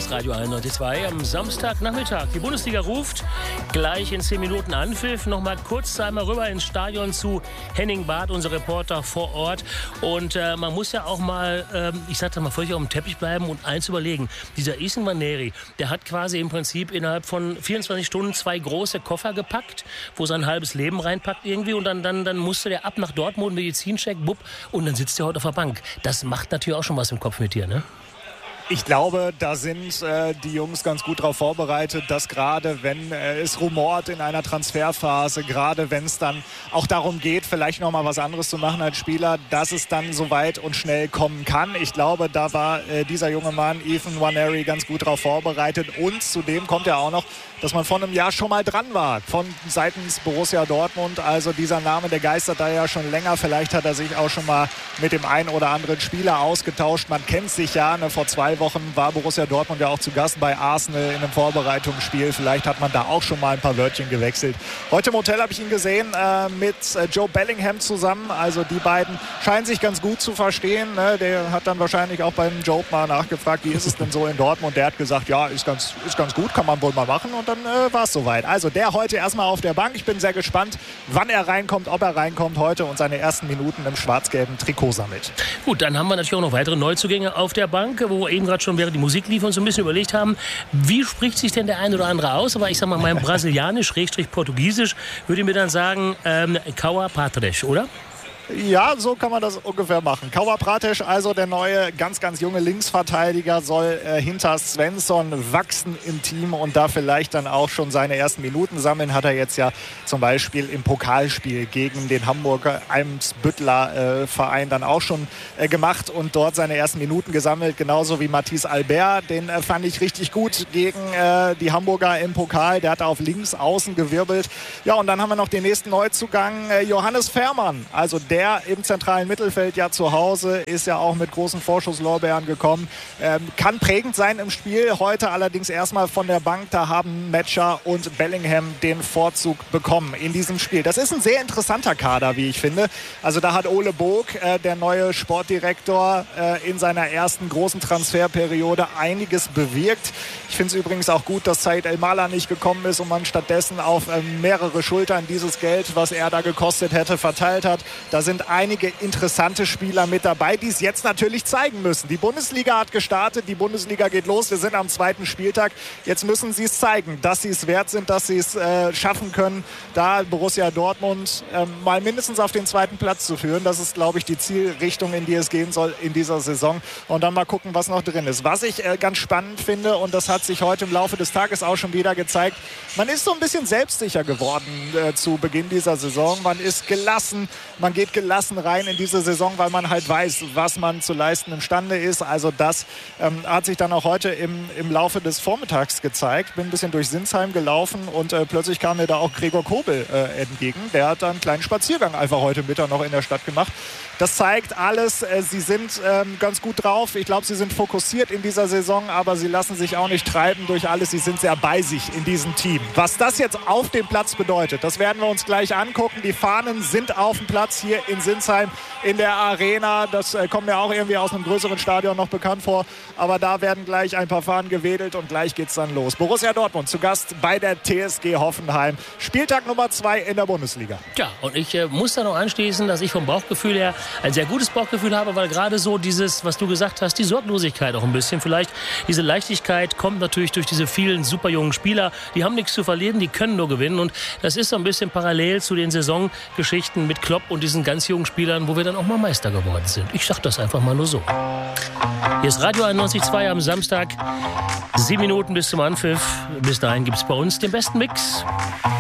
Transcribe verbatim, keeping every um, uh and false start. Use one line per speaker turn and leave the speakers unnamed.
ist Radio einundneunzig Komma zwei am Samstagnachmittag. Die Bundesliga ruft gleich in zehn Minuten Anpfiff. Noch mal kurz einmal rüber ins Stadion zu Henning Barth, unser Reporter vor Ort. Und äh, man muss ja auch mal, äh, ich sagte mal, völlig auf dem Teppich bleiben und eins überlegen. Dieser Ethan Nwaneri, der hat quasi im Prinzip innerhalb von vierundzwanzig Stunden zwei große Koffer gepackt, wo sein halbes Leben reinpackt irgendwie. Und dann, dann, dann musste der ab nach Dortmund, Medizincheck, bupp, und dann sitzt er heute auf der Bank. Das macht natürlich auch schon was im Kopf mit dir, ne?
Ich glaube, da sind äh, die Jungs ganz gut darauf vorbereitet, dass gerade wenn äh, es rumort in einer Transferphase, gerade wenn es dann auch darum geht, vielleicht nochmal was anderes zu machen als Spieler, dass es dann so weit und schnell kommen kann. Ich glaube, da war äh, dieser junge Mann, Ethan Nwaneri, ganz gut darauf vorbereitet. Und zudem kommt ja auch noch, dass man vor einem Jahr schon mal dran war, von seitens Borussia Dortmund. Also dieser Name, der geistert da ja schon länger. Vielleicht hat er sich auch schon mal mit dem einen oder anderen Spieler ausgetauscht. Man kennt sich ja, ne, vor zwei Wochen war Borussia Dortmund ja auch zu Gast bei Arsenal in einem Vorbereitungsspiel. Vielleicht hat man da auch schon mal ein paar Wörtchen gewechselt. Heute im Hotel habe ich ihn gesehen äh, mit äh, Joe Bellingham zusammen. Also die beiden scheinen sich ganz gut zu verstehen. Ne? Der hat dann wahrscheinlich auch beim Joe mal nachgefragt, wie ist es denn so in Dortmund? Der hat gesagt, ja, ist ganz, ist ganz gut, kann man wohl mal machen. Und dann äh, war es soweit. Also der heute erstmal auf der Bank. Ich bin sehr gespannt, wann er reinkommt, ob er reinkommt heute und seine ersten Minuten im schwarz-gelben Trikot sammelt.
Gut, dann haben wir natürlich auch noch weitere Neuzugänge auf der Bank, wo wir eben gerade schon während die Musik lief und so ein bisschen überlegt haben, wie spricht sich denn der eine oder andere aus? Aber ich sag mal, mein Brasilianisch, Schrägstrich Portugiesisch, würde mir dann sagen, ähm, Cauã Prates, oder?
Ja, so kann man das ungefähr machen. Cauã Prates, also der neue, ganz, ganz junge Linksverteidiger, soll äh, hinter Svensson wachsen im Team und da vielleicht dann auch schon seine ersten Minuten sammeln. Hat er jetzt ja zum Beispiel im Pokalspiel gegen den Hamburger Eimsbüttler äh, Verein dann auch schon äh, gemacht und dort seine ersten Minuten gesammelt. Genauso wie Mathis Albert, den äh, fand ich richtig gut gegen äh, die Hamburger im Pokal. Der hat auf links außen gewirbelt. Ja, und dann haben wir noch den nächsten Neuzugang, äh, Johannes Fährmann. Also der Der im zentralen Mittelfeld ja zu Hause, ist ja auch mit großen Vorschusslorbeeren gekommen. Ähm, kann prägend sein im Spiel. Heute allerdings erstmal von der Bank. Da haben Metscher und Bellingham den Vorzug bekommen in diesem Spiel. Das ist ein sehr interessanter Kader, wie ich finde. Also da hat Ole Bog, äh, der neue Sportdirektor, äh, in seiner ersten großen Transferperiode einiges bewirkt. Ich finde es übrigens auch gut, dass Said El-Mala nicht gekommen ist und man stattdessen auf äh, mehrere Schultern dieses Geld, was er da gekostet hätte, verteilt hat. Da sind einige interessante Spieler mit dabei, die es jetzt natürlich zeigen müssen. Die Bundesliga hat gestartet, die Bundesliga geht los. Wir sind am zweiten Spieltag. Jetzt müssen sie es zeigen, dass sie es wert sind, dass sie es äh, schaffen können, da Borussia Dortmund äh, mal mindestens auf den zweiten Platz zu führen. Das ist, glaube ich, die Zielrichtung, in die es gehen soll in dieser Saison. Und dann mal gucken, was noch drin ist. Was ich äh, ganz spannend finde, und das hat sich heute im Laufe des Tages auch schon wieder gezeigt, man ist so ein bisschen selbstsicher geworden äh, zu Beginn dieser Saison. Man ist gelassen, man geht gelassen rein in diese Saison, weil man halt weiß, was man zu leisten imstande ist. Also das ähm, hat sich dann auch heute im, im Laufe des Vormittags gezeigt. Bin ein bisschen durch Sinsheim gelaufen und äh, plötzlich kam mir da auch Gregor Kobel äh, entgegen. Der hat dann einen kleinen Spaziergang einfach heute Mittag noch in der Stadt gemacht. Das zeigt alles. Äh, sie sind ähm, ganz gut drauf. Ich glaube, sie sind fokussiert in dieser Saison, aber sie lassen sich auch nicht treiben durch alles. Sie sind sehr bei sich in diesem Team. Was das jetzt auf dem Platz bedeutet, das werden wir uns gleich angucken. Die Fahnen sind auf dem Platz hier in Sinsheim in der Arena. Das äh, kommt mir auch irgendwie aus einem größeren Stadion noch bekannt vor. Aber da werden gleich ein paar Fahnen gewedelt und gleich geht's dann los. Borussia Dortmund zu Gast bei der T S G Hoffenheim. Spieltag Nummer zwei in der Bundesliga.
Ja, und ich äh, muss da noch anschließen, dass ich vom Bauchgefühl her ein sehr gutes Bauchgefühl habe, weil gerade so dieses, was du gesagt hast, die Sorglosigkeit auch ein bisschen vielleicht, diese Leichtigkeit kommt natürlich durch diese vielen super jungen Spieler. Die haben nichts zu verlieren, die können nur gewinnen. Und das ist so ein bisschen parallel zu den Saisongeschichten mit Klopp und diesen ganz jungen Spielern, wo wir dann auch mal Meister geworden sind. Ich sag das einfach mal nur so. Hier ist Radio einundneunzig Komma zwei am Samstag. Sieben Minuten bis zum Anpfiff. Bis dahin gibt es bei uns den besten Mix.